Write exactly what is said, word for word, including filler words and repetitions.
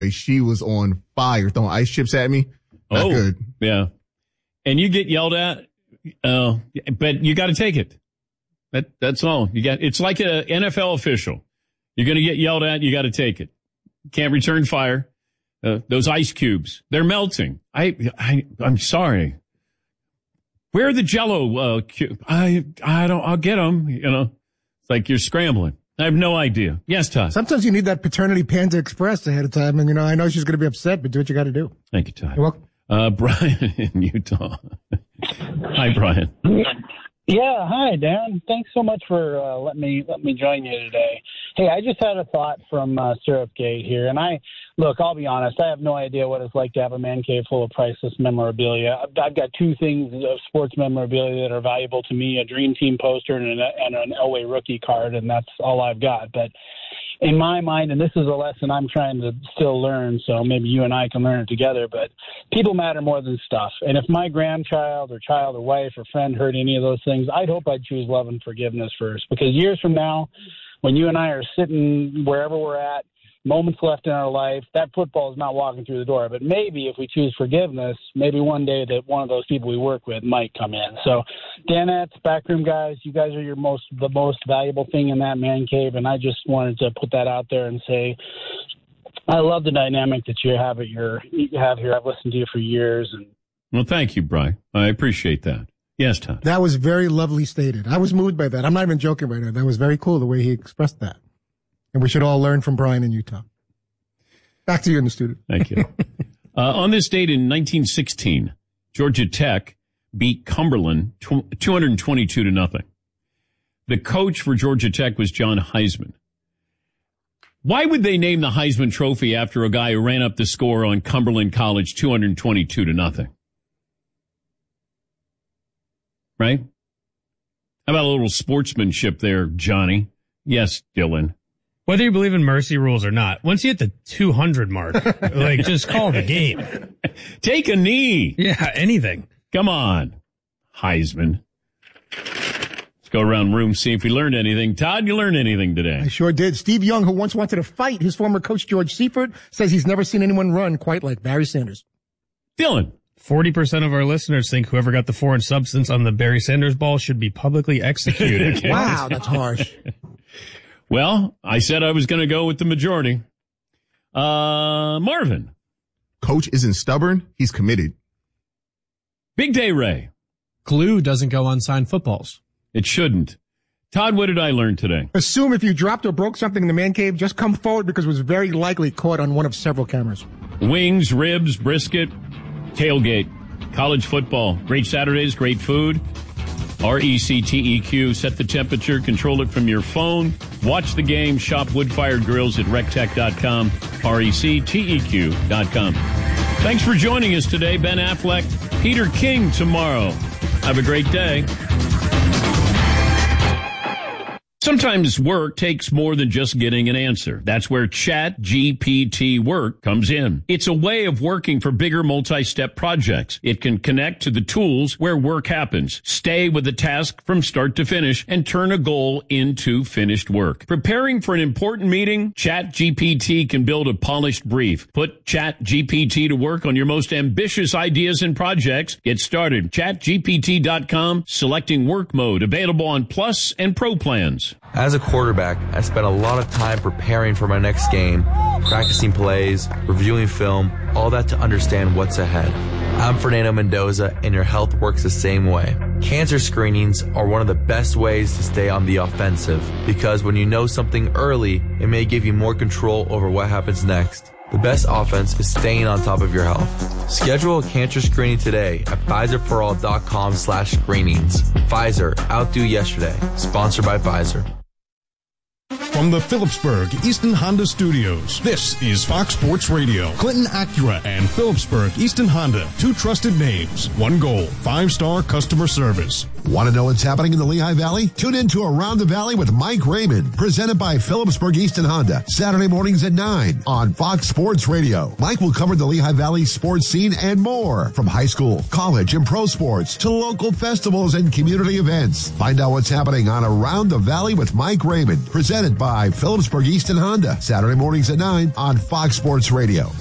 She was on fire, throwing ice chips at me. Not oh, good. Yeah. And you get yelled at, uh, but you got to take it. That That's all. You got. It's like an N F L official. You're going to get yelled at. You got to take it. Can't return fire. Uh, those ice cubes, they're melting. I, I, I'm sorry. Where are the Jell-O uh, cube? I, I don't. I'll get them. You know, it's like you're scrambling. I have no idea. Yes, Todd. Sometimes you need that paternity Panda Express ahead of time, and you know, I know she's going to be upset, but do what you got to do. Thank you, Todd. You're welcome. Uh, Brian in Utah. Hi, Brian. Yeah, hi, Dan. Thanks so much for uh, letting me let me join you today. Hey, I just had a thought from uh, Syrupgate here, and I look. I'll be honest. I have no idea what it's like to have a man cave full of priceless memorabilia. I've, I've got two things of sports memorabilia that are valuable to me: a Dream Team poster and an, and an Elway rookie card, and that's all I've got. But in my mind, and this is a lesson I'm trying to still learn, so maybe you and I can learn it together, but people matter more than stuff. And if my grandchild or child or wife or friend heard any of those things, I'd hope I'd choose love and forgiveness first. Because years from now, when you and I are sitting wherever we're at, moments left in our life, that football is not walking through the door. But maybe if we choose forgiveness, maybe one day that one of those people we work with might come in. So, Danettes, backroom guys, you guys are your most the most valuable thing in that man cave, and I just wanted to put that out there and say I love the dynamic that you have at your you have here. I've listened to you for years. And well, thank you, Brian. I appreciate that. Yes, Tom. That was very lovely stated. I was moved by that. I'm not even joking right now. That was very cool the way he expressed that. And we should all learn from Brian in Utah. Back to you in the studio. Thank you. uh, on this date in nineteen sixteen, Georgia Tech beat Cumberland two hundred twenty-two to nothing. The coach for Georgia Tech was John Heisman. Why would they name the Heisman Trophy after a guy who ran up the score on Cumberland College two hundred twenty-two to nothing? Right? How about a little sportsmanship there, Johnny? Yes, Dylan. Whether you believe in mercy rules or not, once you hit the two hundred mark, like, just call the game. Take a knee. Yeah, anything. Come on, Heisman. Let's go around the room, see if we learned anything. Todd, you learned anything today? I sure did. Steve Young, who once wanted to fight his former coach George Seifert, says he's never seen anyone run quite like Barry Sanders. Dylan. forty percent of our listeners think whoever got the foreign substance on the Barry Sanders ball should be publicly executed. Okay. Wow, that's harsh. Well, I said I was going to go with the majority. Uh, Marvin. Coach isn't stubborn. He's committed. Big Day Ray. Glue doesn't go on signed footballs. It shouldn't. Todd, what did I learn today? Assume if you dropped or broke something in the man cave, just come forward because it was very likely caught on one of several cameras. Wings, ribs, brisket, tailgate, college football, great Saturdays, great food. R E C T E Q, set the temperature, control it from your phone. Watch the game, shop wood-fired grills at rec tech dot com, R E C T E Q dot com. Thanks for joining us today, Ben Affleck, Peter King tomorrow. Have a great day. Sometimes work takes more than just getting an answer. That's where Chat G P T Work comes in. It's a way of working for bigger multi-step projects. It can connect to the tools where work happens, stay with the task from start to finish, and turn a goal into finished work. Preparing for an important meeting? Chat G P T can build a polished brief. Put Chat G P T to work on your most ambitious ideas and projects. Get started. chat G P T dot com, selecting work mode, available on Plus and Pro plans. As a quarterback, I spent a lot of time preparing for my next game, practicing plays, reviewing film, all that to understand what's ahead. I'm Fernando Mendoza, and your health works the same way. Cancer screenings are one of the best ways to stay on the offensive, because when you know something early, it may give you more control over what happens next. The best offense is staying on top of your health. Schedule a cancer screening today at Pfizer for all dot com slash screenings. Pfizer, outdo yesterday. Sponsored by Pfizer. From the Phillipsburg Easton Honda Studios, this is Fox Sports Radio. Clinton Acura and Phillipsburg Easton Honda, two trusted names, one goal, five-star customer service. Want to know what's happening in the Lehigh Valley? Tune in to Around the Valley with Mike Raymond, presented by Phillipsburg Easton Honda, Saturday mornings at nine on Fox Sports Radio. Mike will cover the Lehigh Valley sports scene and more, from high school, college, and pro sports to local festivals and community events. Find out what's happening on Around the Valley with Mike Raymond, presented by by Phillipsburg Easton Honda, Saturday mornings at nine on Fox Sports Radio.